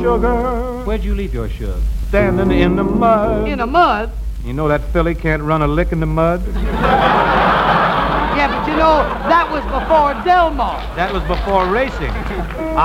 sugar. Where'd you leave your sugar? Standing in the mud. In the mud? You know that filly can't run a lick in the mud? Yeah, but you know, that was before Del Mar. That was before racing.